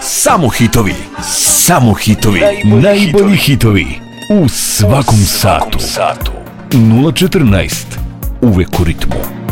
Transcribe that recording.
Samo hitovi, samo hitovi, najbolji hitovi u svakom satu. 014, uvek u ritmu.